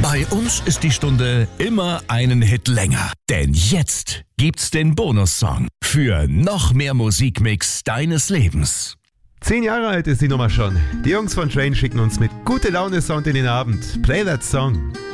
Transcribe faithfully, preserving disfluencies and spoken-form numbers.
Bei uns ist die Stunde immer einen Hit länger. Denn jetzt gibt's den Bonussong für noch mehr Musikmix deines Lebens. Zehn Jahre alt ist die Nummer schon. Die Jungs von Train schicken uns mit gute Laune Sound in den Abend. Play that song.